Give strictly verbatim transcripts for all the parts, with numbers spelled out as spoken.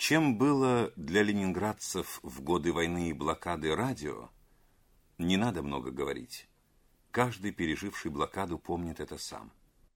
Чем было для ленинградцев в годы войны и блокады радио, не надо много говорить. Каждый, переживший блокаду, помнит это сам.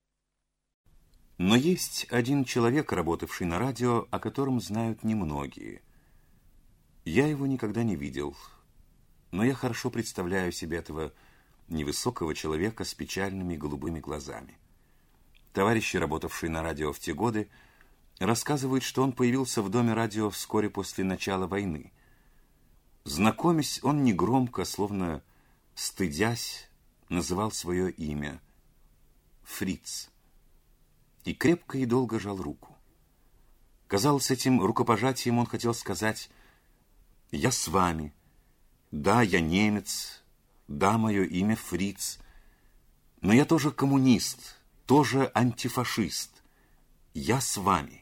Но есть один человек, работавший на радио, о котором знают немногие. Я его никогда не видел, но я хорошо представляю себе этого невысокого человека с печальными голубыми глазами. Товарищи, работавшие на радио в те годы, рассказывают, что он появился в доме радио вскоре после начала войны. Знакомясь, он негромко, словно стыдясь, называл свое имя — Фриц, и крепко и долго жал руку. Казалось, этим рукопожатием он хотел сказать: «Я с вами, да, я немец, да, мое имя Фриц, но я тоже коммунист, тоже антифашист, я с вами».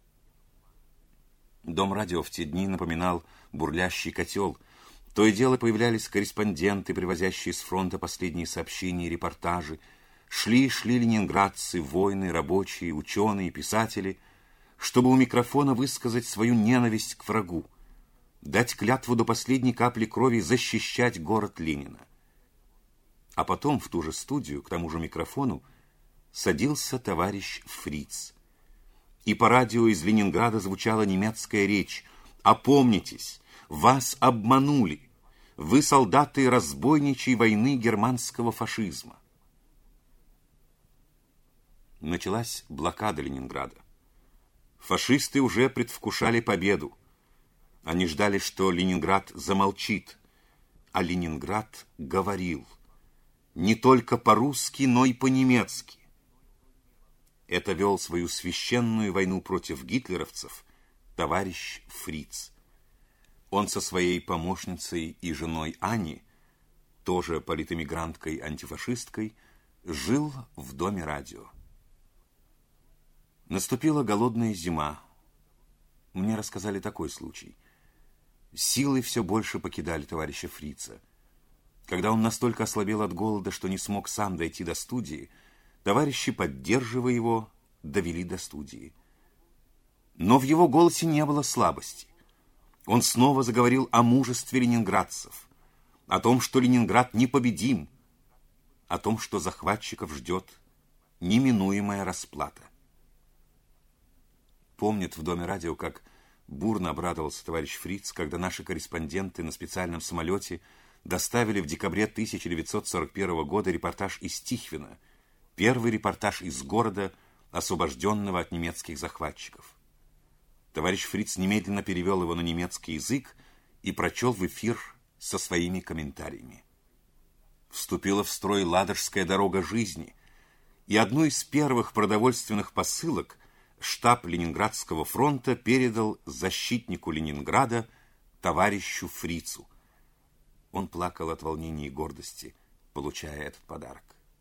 Дом радио в те дни напоминал бурлящий котел. То и дело появлялись корреспонденты, привозящие с фронта последние сообщения и репортажи. Шли и шли ленинградцы, воины, рабочие, ученые, писатели, чтобы у микрофона высказать свою ненависть к врагу, дать клятву до последней капли крови защищать город Ленина. А потом в ту же студию, к тому же микрофону, садился товарищ Фриц. И по радио из Ленинграда звучала немецкая речь: «Опомнитесь, вас обманули, вы солдаты разбойничьей войны германского фашизма». Началась блокада Ленинграда. Фашисты уже предвкушали победу. Они ждали, что Ленинград замолчит, а Ленинград говорил не только по-русски, но и по-немецки. Это вел свою священную войну против гитлеровцев товарищ Фриц. Он со своей помощницей и женой Аней, тоже политэмигранткой-антифашисткой, жил в доме радио. Наступила голодная зима. Мне рассказали такой случай. Силы все больше покидали товарища Фрица. Когда он настолько ослабел от голода, что не смог сам дойти до студии, товарищи, поддерживая его, довели до студии. Но в его голосе не было слабости. Он снова заговорил о мужестве ленинградцев, о том, что Ленинград непобедим, о том, что захватчиков ждет неминуемая расплата. Помнит в доме радио, как бурно обрадовался товарищ Фриц, когда наши корреспонденты на специальном самолете доставили в декабре тысяча девятьсот сорок первого года репортаж из Тихвина, первый репортаж из города, освобожденного от немецких захватчиков. Товарищ Фриц немедленно перевел его на немецкий язык и прочел в эфир со своими комментариями. Вступила в строй Ладожская дорога жизни, и одну из первых продовольственных посылок штаб Ленинградского фронта передал защитнику Ленинграда товарищу Фрицу. Он плакал от волнения и гордости, получая этот подарок.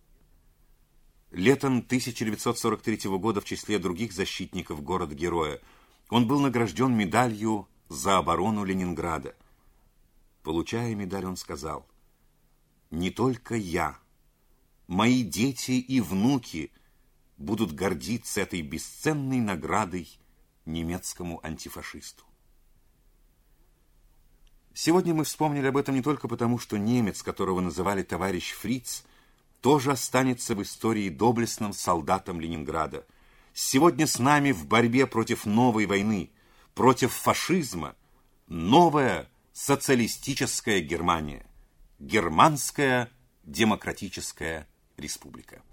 Летом тысяча девятьсот сорок третьего года в числе других защитников города-героя он был награжден медалью за оборону Ленинграда. Получая медаль, он сказал: «Не только я, мои дети и внуки будут гордиться этой бесценной наградой немецкому антифашисту». Сегодня мы вспомнили об этом не только потому, что немец, которого называли товарищ Фриц, тоже останется в истории доблестным солдатом Ленинграда. Сегодня с нами в борьбе против новой войны, против фашизма, новая социалистическая Германия, Германская демократическая республика.